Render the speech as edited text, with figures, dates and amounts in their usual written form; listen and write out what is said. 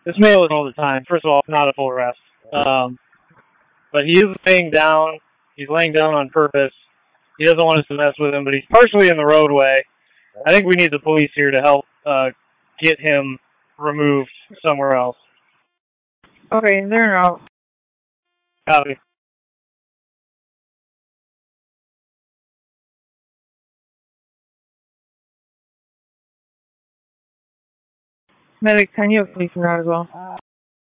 This male is all the time. First of all, it's not a full arrest. But he is laying down. He's laying down on purpose. He doesn't want us to mess with him, but he's partially in the roadway. I think we need the police here to help get him removed somewhere else. Okay, they're out. Copy. Medic, can you have police around as well?